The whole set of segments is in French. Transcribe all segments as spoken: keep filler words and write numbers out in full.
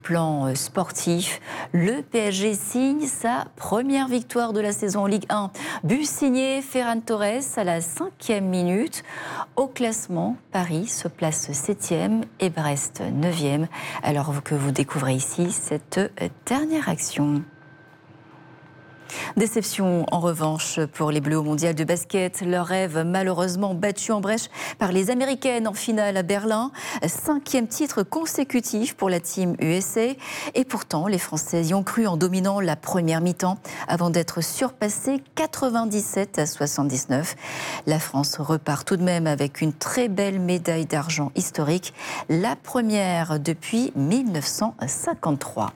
Plan sportif, le P S G signe sa première victoire de la saison en Ligue un. But signé Ferran Torres à la cinquième minute. Au classement, Paris se place septième et Brest neuvième. Alors que vous découvrez ici cette dernière action. Déception en revanche pour les Bleus au mondial de basket. Leur rêve malheureusement battu en brèche par les Américaines en finale à Berlin. Cinquième titre consécutif pour la team U S A. Et pourtant, les Françaises y ont cru en dominant la première mi-temps avant d'être surpassées quatre-vingt-dix-sept à soixante-dix-neuf. La France repart tout de même avec une très belle médaille d'argent historique, la première depuis mille neuf cent cinquante-trois.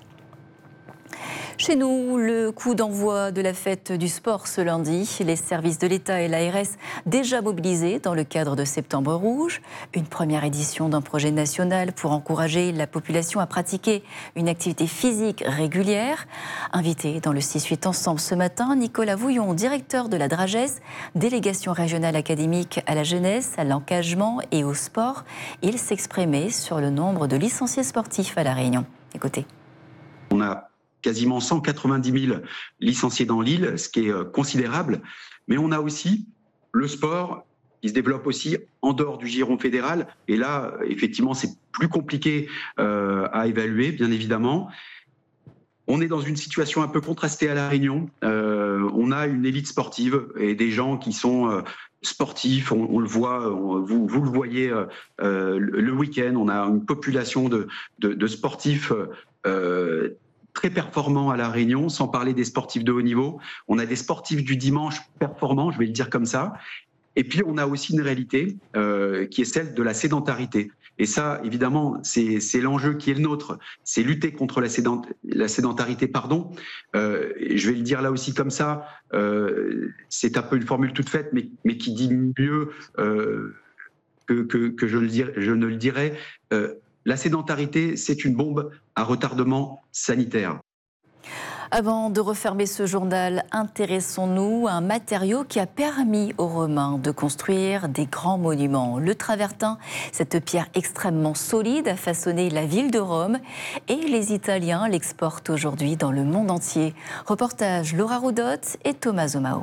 Chez nous, le coup d'envoi de la fête du sport ce lundi. Les services de l'État et l'A R S déjà mobilisés dans le cadre de Septembre Rouge. Une première édition d'un projet national pour encourager la population à pratiquer une activité physique régulière. Invité dans le six huit Ensemble ce matin, Nicolas Vouillon, directeur de la Dragès, délégation régionale académique à la jeunesse, à l'engagement et au sport. Il s'exprimait sur le nombre de licenciés sportifs à La Réunion. Écoutez. On a quasiment cent quatre-vingt-dix mille licenciés dans l'île, ce qui est considérable. Mais on a aussi le sport qui se développe aussi en dehors du giron fédéral. Et là, effectivement, c'est plus compliqué euh, à évaluer, bien évidemment. On est dans une situation un peu contrastée à La Réunion. Euh, on a une élite sportive et des gens qui sont euh, sportifs. On, on le voit, on, vous, vous le voyez euh, le week-end. On a une population de, de, de sportifs euh, très performants à La Réunion, sans parler des sportifs de haut niveau. On a des sportifs du dimanche performants, je vais le dire comme ça. Et puis, on a aussi une réalité euh, qui est celle de la sédentarité. Et ça, évidemment, c'est, c'est l'enjeu qui est le nôtre. C'est lutter contre la, sédent, la sédentarité, pardon. Euh, je vais le dire là aussi comme ça. Euh, c'est un peu une formule toute faite, mais, mais qui dit mieux euh, que, que, que je, le dirais, je ne le dirais. Euh, La sédentarité, c'est une bombe à retardement sanitaire. Avant de refermer ce journal, intéressons-nous à un matériau qui a permis aux Romains de construire des grands monuments. Le travertin, cette pierre extrêmement solide, a façonné la ville de Rome et les Italiens l'exportent aujourd'hui dans le monde entier. Reportage Laura Roudotte et Thomas Zomao.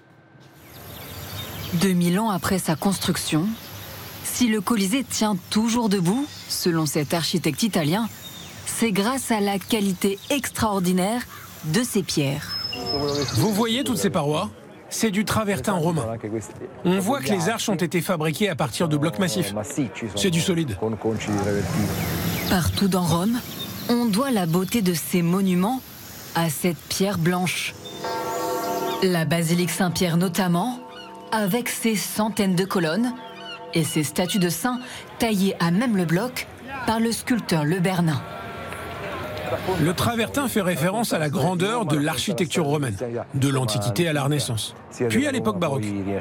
deux mille ans après sa construction, si le Colisée tient toujours debout, selon cet architecte italien, c'est grâce à la qualité extraordinaire de ces pierres. Vous voyez toutes ces parois ? C'est du travertin romain. On voit que les arches ont été fabriquées à partir de blocs massifs. C'est du solide. Partout dans Rome, on doit la beauté de ces monuments à cette pierre blanche. La basilique Saint-Pierre notamment, avec ses centaines de colonnes, et ces statues de saints taillées à même le bloc par le sculpteur Le Bernin. Le travertin fait référence à la grandeur de l'architecture romaine, de l'Antiquité à la Renaissance, puis à l'époque baroque.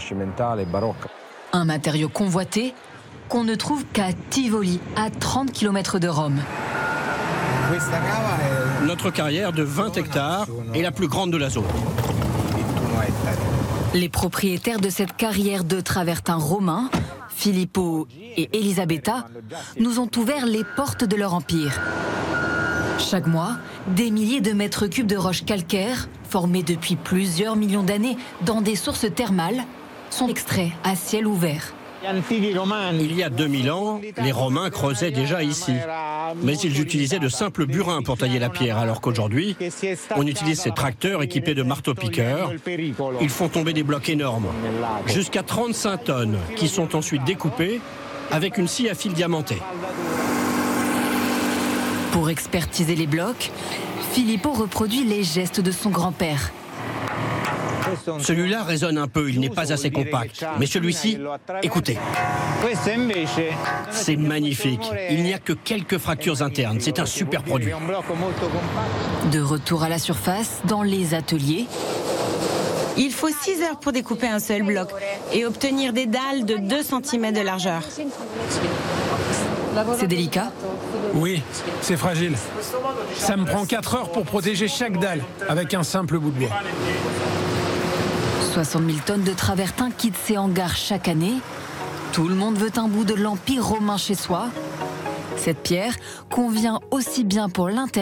Un matériau convoité qu'on ne trouve qu'à Tivoli, à trente kilomètres de Rome. Notre carrière de vingt hectares est la plus grande de la zone. Les propriétaires de cette carrière de travertin romain, Filippo et Elisabetta, nous ont ouvert les portes de leur empire. Chaque mois, des milliers de mètres cubes de roches calcaires, formées depuis plusieurs millions d'années dans des sources thermales, sont extraits à ciel ouvert. Il y a deux mille ans, les Romains creusaient déjà ici. Mais ils utilisaient de simples burins pour tailler la pierre, alors qu'aujourd'hui, on utilise ces tracteurs équipés de marteaux-piqueurs. Ils font tomber des blocs énormes, jusqu'à trente-cinq tonnes, qui sont ensuite découpés avec une scie à fil diamantée. Pour expertiser les blocs, Filippo reproduit les gestes de son grand-père. Celui-là résonne un peu, il n'est pas assez compact. Mais celui-ci, écoutez. C'est magnifique. Il n'y a que quelques fractures internes. C'est un super produit. De retour à la surface, dans les ateliers. Il faut six heures pour découper un seul bloc et obtenir des dalles de deux centimètres de largeur. C'est délicat ? Oui, c'est fragile. Ça me prend quatre heures pour protéger chaque dalle avec un simple bout de bois. soixante mille tonnes de travertin quittent ces hangars chaque année. Tout le monde veut un bout de l'Empire romain chez soi. Cette pierre convient aussi bien pour l'intérieur